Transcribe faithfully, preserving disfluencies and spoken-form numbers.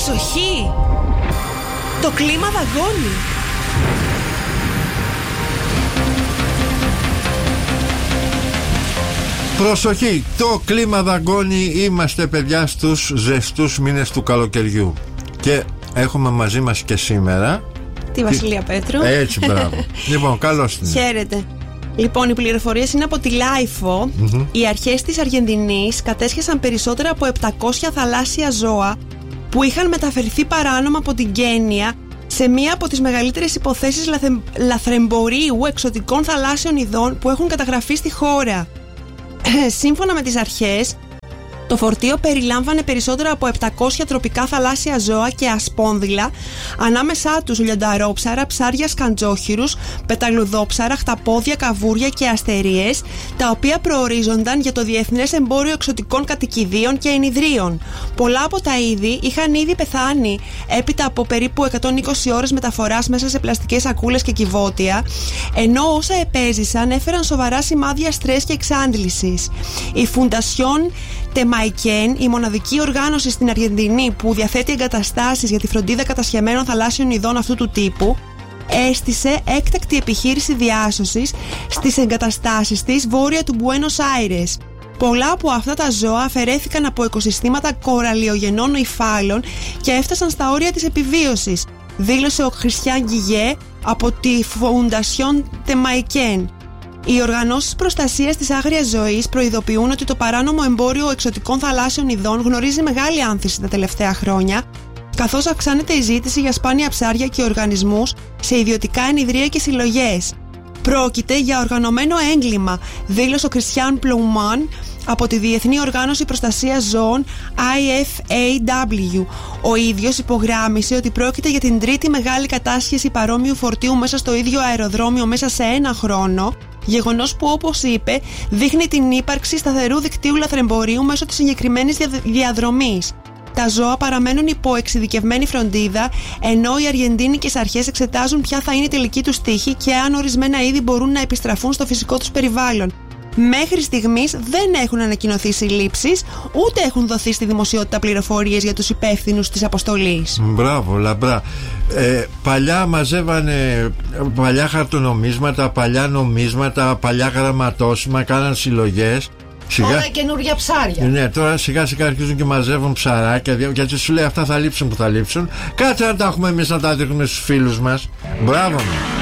Προσοχή! Το κλίμα δαγκώνει. Προσοχή, το κλίμα δαγκώνει. Είμαστε, παιδιά, στους ζεστούς μήνες του καλοκαιριού. Και έχουμε μαζί μας και σήμερα τη Βασιλεία Πέτρου. Έτσι, μπράβο. Λοιπόν, καλώς την. Χαίρετε. Λοιπόν, οι πληροφορίες είναι από τη Λάιφο. Mm-hmm. Οι αρχές της Αργεντινής κατέσχεσαν περισσότερα από επτακόσια θαλάσσια ζώα που είχαν μεταφερθεί παράνομα από την Κένια σε μία από τις μεγαλύτερες υποθέσεις λαθε... λαθρεμπορίου εξωτικών θαλάσσιων ειδών που έχουν καταγραφεί στη χώρα. Σύμφωνα με τις αρχές, το φορτίο περιλάμβανε περισσότερα από επτακόσια τροπικά θαλάσσια ζώα και ασπόνδυλα, ανάμεσά τους λιονταρόψαρα, ψάρια σκαντζόχυρους, πεταλουδόψαρα, χταπόδια, καβούρια και αστερίες, τα οποία προορίζονταν για το διεθνές εμπόριο εξωτικών κατοικιδίων και ενιδρίων. Πολλά από τα είδη είχαν ήδη πεθάνει έπειτα από περίπου εκατόν είκοσι ώρες μεταφοράς μέσα σε πλαστικές σακούλες και κυβότια, ενώ όσα επέζησαν έφεραν σοβαρά σημάδια στρες και εξάντλησης. Η Fundación Temaiken, η μοναδική οργάνωση στην Αργεντινή που διαθέτει εγκαταστάσεις για τη φροντίδα κατασχεμένων θαλάσσιων ειδών αυτού του τύπου, έστησε έκτακτη επιχείρηση διάσωσης στις εγκαταστάσεις της βόρεια του Μπουένος Άιρες. Πολλά από αυτά τα ζώα αφαιρέθηκαν από οικοσυστήματα κοραλιογενών υφάλων και έφτασαν στα όρια της επιβίωσης, δήλωσε ο Χριστιαν Γκιγέ από τη Fundación Temaiken. Οι οργανώσεις προστασίας της άγριας ζωής προειδοποιούν ότι το παράνομο εμπόριο εξωτικών θαλάσσιων ειδών γνωρίζει μεγάλη άνθηση τα τελευταία χρόνια, καθώς αυξάνεται η ζήτηση για σπάνια ψάρια και οργανισμούς σε ιδιωτικά ενιδρία και συλλογές. Πρόκειται για οργανωμένο έγκλημα, δήλωσε ο Κριστιαν Πλουμάν από τη Διεθνή Οργάνωση Προστασίας Ζώων άι εφ έι ντάμπλιου. Ο ίδιος υπογράμμισε ότι πρόκειται για την τρίτη μεγάλη κατάσχεση παρόμοιου φορτίου μέσα στο ίδιο αεροδρόμιο μέσα σε ένα χρόνο, γεγονός που, όπως είπε, δείχνει την ύπαρξη σταθερού δικτύου λαθρεμπορίου μέσω της συγκεκριμένης διαδρομής. Τα ζώα παραμένουν υπό εξειδικευμένη φροντίδα, ενώ οι αργεντίνικες αρχές εξετάζουν ποια θα είναι η τελική τους τύχη και αν ορισμένα είδη μπορούν να επιστραφούν στο φυσικό τους περιβάλλον. Μέχρι στιγμής δεν έχουν ανακοινωθεί συλλήψεις, ούτε έχουν δοθεί στη δημοσιότητα πληροφορίες για τους υπεύθυνους της αποστολής. Μπράβο, λαμπρά. Ε, παλιά μαζεύανε παλιά χαρτονομίσματα, παλιά νομίσματα, παλιά γραμματόσημα, κάναν συλλογές. Σιγά... Τώρα καινούργια ψάρια. Ναι, τώρα σιγά σιγά αρχίζουν και μαζεύουν ψαράκια. Γιατί σου λέει αυτά θα λείψουν που θα λείψουν. Κάτσε να τα έχουμε εμείς να τα δείχνουμε στους φίλους μας. Μπράβο μου.